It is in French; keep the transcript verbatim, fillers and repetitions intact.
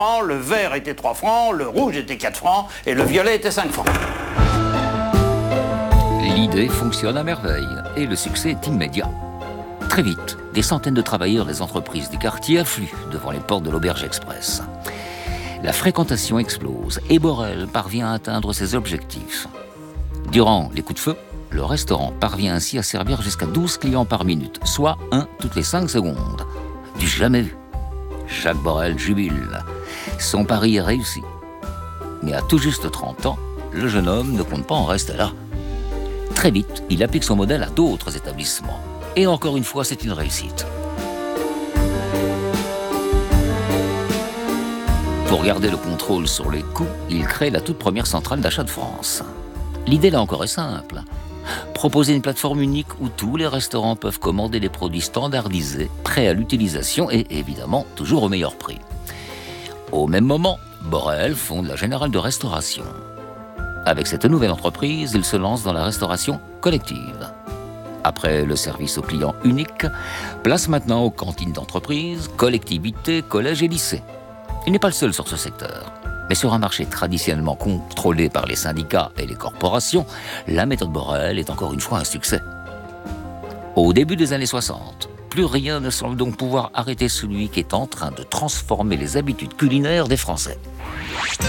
le vert était trois francs, le rouge était quatre francs et le violet était cinq francs. L'idée fonctionne à merveille et le succès est immédiat. Très vite, des centaines de travailleurs des entreprises du quartier affluent devant les portes de l'Auberge Express. La fréquentation explose et Borel parvient à atteindre ses objectifs. Durant les coups de feu, le restaurant parvient ainsi à servir jusqu'à douze clients par minute, soit un toutes les cinq secondes. Du jamais vu. Jacques Borel jubile. Son pari est réussi. Mais à tout juste trente ans, le jeune homme ne compte pas en rester là. Très vite, il applique son modèle à d'autres établissements. Et encore une fois, c'est une réussite. Pour garder le contrôle sur les coûts, il crée la toute première centrale d'achat de France. L'idée là encore est simple. Proposer une plateforme unique où tous les restaurants peuvent commander des produits standardisés, prêts à l'utilisation et évidemment toujours au meilleur prix. Au même moment, Borel fonde la Générale de Restauration. Avec cette nouvelle entreprise, il se lance dans la restauration collective. Après le service aux clients unique, place maintenant aux cantines d'entreprise, collectivités, collèges et lycées. Il n'est pas le seul sur ce secteur. Mais sur un marché traditionnellement contrôlé par les syndicats et les corporations, la méthode Borel est encore une fois un succès. Au début des années soixante, plus rien ne semble donc pouvoir arrêter celui qui est en train de transformer les habitudes culinaires des Français.